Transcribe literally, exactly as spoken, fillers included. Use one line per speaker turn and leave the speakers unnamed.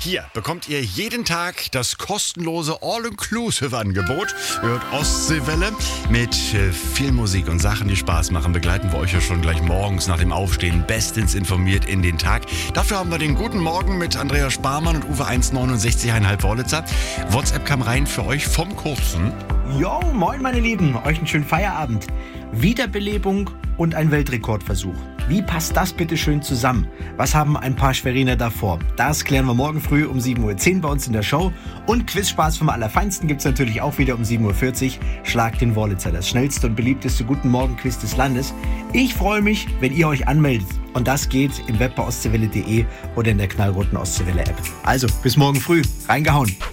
Hier bekommt ihr jeden Tag das kostenlose All-Inclusive-Angebot. Ihr hört Ostseewelle mit äh, viel Musik und Sachen, die Spaß machen. Begleiten wir euch ja schon gleich morgens nach dem Aufstehen bestens informiert in den Tag. Dafür haben wir den guten Morgen mit Andreas Sparmann und Uwe eins neunundsechzig Komma fünf Wollitzer. WhatsApp kam rein für euch vom Kurzen.
Jo, moin meine Lieben, euch einen schönen Feierabend. Wiederbelebung und ein Weltrekordversuch. Wie passt das bitte schön zusammen? Was haben ein paar Schweriner davor? Das klären wir morgen früh um sieben Uhr zehn bei uns in der Show. Und Quizspaß vom Allerfeinsten gibt's natürlich auch wieder um sieben Uhr vierzig. Schlag den Wollitzer, das schnellste und beliebteste Guten Morgen-Quiz des Landes. Ich freue mich, wenn ihr euch anmeldet. Und das geht im Web bei ostseewelle punkt de oder in der knallroten Ostseewelle-App. Also, bis morgen früh. Reingehauen.